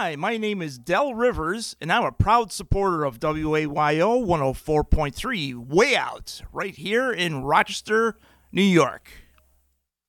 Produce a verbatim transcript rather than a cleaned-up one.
Hi, my name is Del Rivers, and I'm a proud supporter of W A Y O one oh four point three Way Out, right here in Rochester, New York.